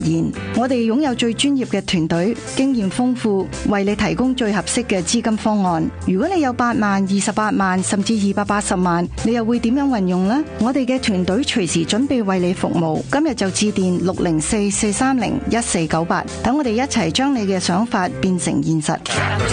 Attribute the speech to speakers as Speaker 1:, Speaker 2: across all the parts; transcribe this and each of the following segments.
Speaker 1: 我哋擁有最專業嘅團隊，經驗豐富，為你提供最合適嘅資金方案。如果你有8萬、28萬甚至280萬，你又會點樣運用呢？我哋嘅團隊隨時準備為你服務。今日就致電604-430-1498，等我哋一齊將你嘅想法變成現實。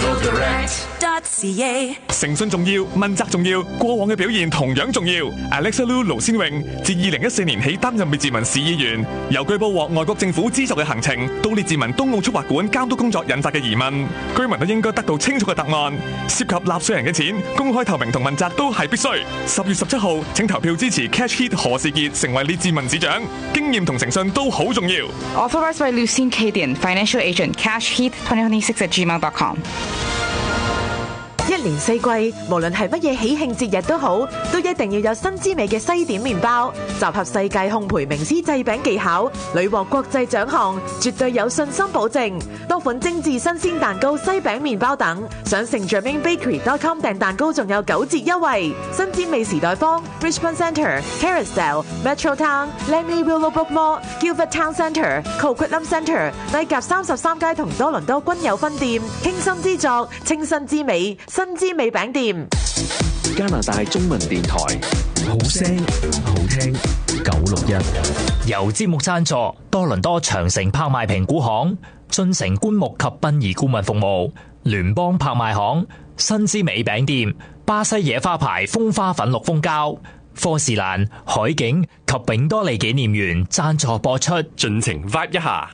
Speaker 2: 誠信重要，問責重要，過往嘅表現同樣重要。Alexa Lu 盧先榮自2014年起擔任列治文市議員，由據報獲外國政府資助嘅行程到列治文東澳速滑館監督工作引發嘅疑問，居民都應該得到清楚嘅答案。涉及納稅人嘅錢，公開透明同問責都係必須。10月17號，請投票支持 Cash Heat 何士傑成為列治文市長，經驗同誠信都好重要。
Speaker 3: Authorized by Lucien Cadian, Financial Agent, Cash Heat 2026@gmail.com。
Speaker 4: 一年四季，無論係乜嘢喜慶節日都好，都一定要有新之美嘅西點麵包，集合世界烘焙名師製餅技巧，屢獲國際獎項，絕對有信心保證。多款精緻新鮮蛋糕、西餅麵包等，上成著名bakery.com 訂蛋糕仲有9折優惠。新之美時代坊、Richmond Centre、Carousel、Metrotown、Langley Willowbrook Mall、Guildford Town Centre、Coquitlam Centre、麗夾33街同多倫多均有分店。傾心之作，清新之美。新之美餅店，
Speaker 5: 加拿大中文電台，好聲好聽961，
Speaker 6: 由節目贊助多倫多長城拍賣評估行、進城棺木及殯儀顧問服務、聯邦拍賣行、新之美餅店、巴西野花牌風花粉綠蜂膠、科士蘭、海景及永多利紀念園贊助播出，
Speaker 2: 盡情 vibe 一下。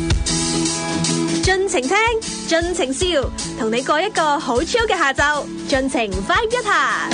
Speaker 7: 盡情聽，盡情笑，同你過一個好 chill 嘅下晝，盡情 vibe 一下。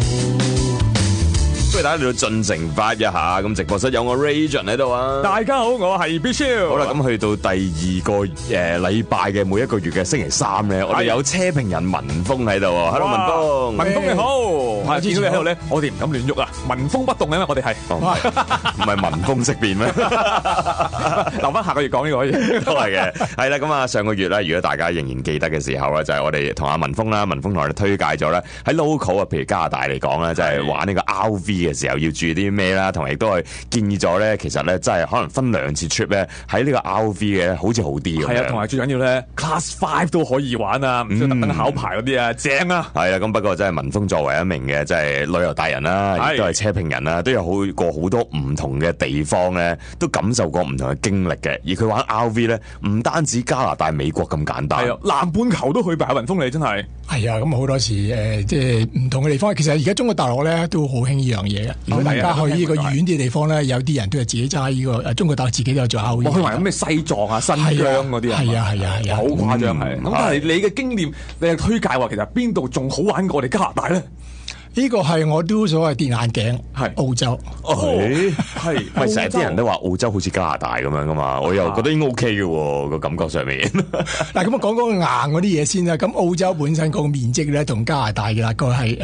Speaker 8: 歡迎大家嚟到盡情 vibe 一下，咁直播室有我 Rajan 喺度啊！
Speaker 2: 大家好，我係 Bill。
Speaker 8: 好啦，咁去到第2個禮拜嘅每一個月嘅星期3咧，我哋有車評人文峰喺度喎。Hello， 文峰，
Speaker 2: 文峰你好。係見到你喺度咧，我哋唔敢亂喐啊，文風不動嘅嘛，我哋係。
Speaker 8: 唔係文風色變咩？
Speaker 2: 留翻下個月講呢個可以。
Speaker 8: 都係嘅，係啦。咁啊，上個月咧，如果大家仍然記得嘅時候咧，就係我哋同阿文峰啦，文峰同我哋推介咗咧喺 local 啊，譬如加拿大嚟講咧，就係玩呢個 RV嘅時候要注意啲咩啦，同埋亦都係建議咗咧，其實咧真係可能分2次 trip 咧喺呢個 RV 嘅好似好啲咁樣。
Speaker 2: 係啊，同埋最緊要咧 Class 5都可以玩啊，唔需要特登考牌嗰啲啊，正啊！
Speaker 8: 係啦，咁不過真係文峰作為一名嘅即係旅遊達人啦，亦都係車評人啦，都有過好多唔同嘅地方咧，都感受過唔同嘅經歷嘅。而佢玩 RV 咧，唔單止加拿大、美國咁簡單，
Speaker 2: 係啊，南半球都去埋。文峰你真係
Speaker 9: 係啊，咁好多時即係唔同嘅地方。其實而家中國大陸咧都好興呢樣嘢嘅。如果大家去呢個遠啲地方咧，有啲人都係自己揸呢個中國大陸自己都有做 RV。
Speaker 2: 我去埋咩西藏啊、新疆嗰啲啊，
Speaker 9: 係啊，
Speaker 2: 好誇張係。咁但係你嘅經驗，你係推介話其實邊度仲好玩過我哋加拿大咧？
Speaker 9: 呢個係我都所謂跌眼鏡，係澳洲。
Speaker 8: 係咪成日啲人都話澳洲好似加拿大咁樣噶嘛？我又覺得應該 OK 嘅喎，個感覺上面。
Speaker 9: 嗱，咁啊講硬嗰啲嘢先啦。咁澳洲本身個面積咧同加拿大嘅大概係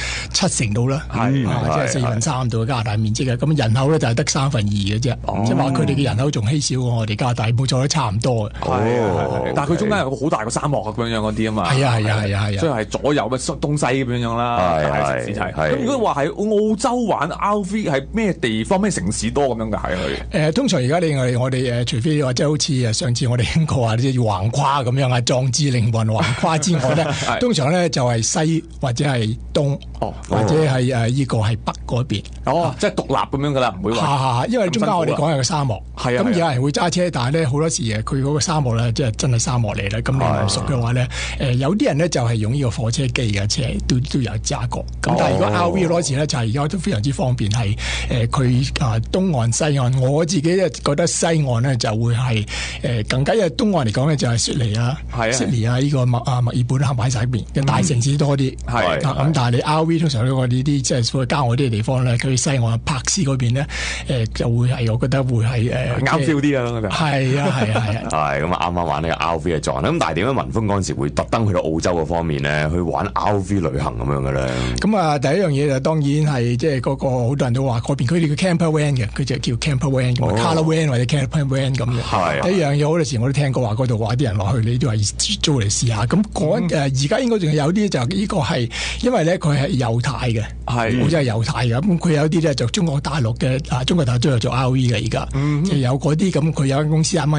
Speaker 9: 7成度啦，即係3/4度嘅加拿大面積嘅。咁人口咧就係得2/3嘅啫，即係話佢哋嘅人口仲稀少過我哋加拿大，冇錯都差唔多嘅。
Speaker 2: 但係佢中間有個好大個沙漠咁樣嗰啲啊嘛。係啊，所以係左右乜東西咁樣啦。咁如果話喺澳洲玩 RV 係咩地方咩城市多咁樣嘅係佢？
Speaker 9: 通常而家我哋除非話即係好似上次我哋傾過話即係要橫跨咁樣啊，壯志凌雲橫跨之外咧，通常咧就係西或者係東，或者係呢個係北嗰邊。
Speaker 2: 即係獨立咁樣噶啦，唔會話。
Speaker 9: 因為中間我哋講係個沙漠，咁有人會揸車，但係咧好多時佢嗰個沙漠咧即係真係沙漠嚟啦。咁你唔熟嘅話咧，有啲人咧就係用呢個火車機嘅車都有揸過。咁但係如果 RV 嗰時咧就係而家都非常之方便，係佢東岸西岸，我自己咧覺得西岸咧就會係更加，因為東岸嚟講咧就係悉尼啊、悉尼啊呢個墨爾本係擺晒一邊嘅大城市多啲。咁但係你 RV 通常呢啲即係所謂郊外啲地方咧，佢西岸柏斯嗰邊咧就會係我覺得會係
Speaker 8: 啱 feel 啲啊。
Speaker 9: 係啊。
Speaker 8: 係咁啱啱玩呢個 RV 嘅狀態。咁但係點解文峰嗰陣時會特登去到澳洲嗰方面咧去玩 RV 旅行咁樣嘅咧？
Speaker 9: 咁啊，第一樣嘢就當然係即係嗰個好多人都話嗰邊佢哋叫 camper van 嘅，佢就叫 camper van、color van 或者 camper van 咁嘅。
Speaker 8: 係
Speaker 9: 第一樣嘢好多時我都聽過話嗰度話啲人落去你都係租嚟試下。咁而家應該仲有啲就呢個係因為咧佢係猶太嘅，係好似係猶太嘅。咁佢有啲咧就中國大陸嘅中國大陸都有做 RV 嘅而家，即係有嗰啲咁佢有間公司啱啱